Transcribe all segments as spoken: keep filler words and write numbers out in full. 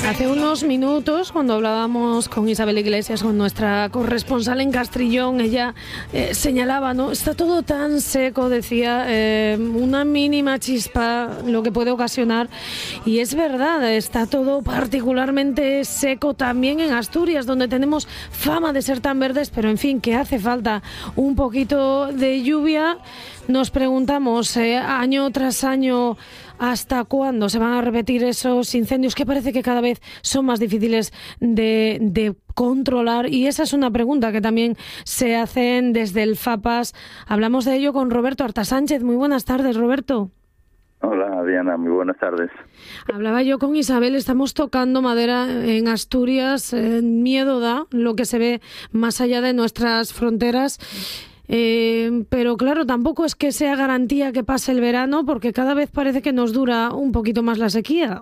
Hace unos minutos, cuando hablábamos con Isabel Iglesias, con nuestra corresponsal en Castrillón, ella eh, señalaba, ¿no? Está todo tan seco, decía, eh, una mínima chispa lo que puede ocasionar. Y es verdad, está todo particularmente seco también en Asturias, donde tenemos fama de ser tan verdes, pero en fin, que hace falta un poquito de lluvia. Nos preguntamos, eh, año tras año, ¿hasta cuándo se van a repetir esos incendios que parece que cada vez son más difíciles de, de controlar? Y esa es una pregunta que también se hacen desde el FAPAS. Hablamos de ello con Roberto Arta Sánchez. Muy buenas tardes, Roberto. Hola, Diana, muy buenas tardes. Hablaba yo con Isabel, estamos tocando madera en Asturias. Eh, miedo da lo que se ve más allá de nuestras fronteras. Eh, pero claro, tampoco es que sea garantía que pase el verano, porque cada vez parece que nos dura un poquito más la sequía.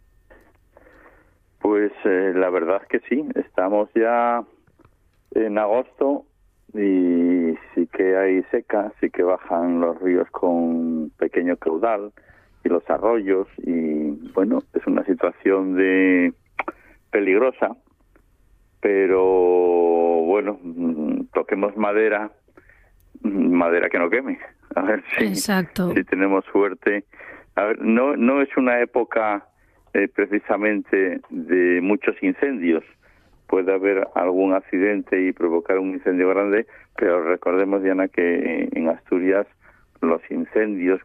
Pues eh, la verdad es que sí, estamos ya en agosto y sí que hay seca, sí que bajan los ríos con pequeño caudal y los arroyos, y bueno, es una situación de peligrosa, pero bueno, toquemos madera, madera que no queme, a ver si, Exacto. si tenemos suerte. A ver, no, no es una época eh, precisamente de muchos incendios. Puede haber algún accidente y provocar un incendio grande, pero recordemos, Diana, que en Asturias los incendios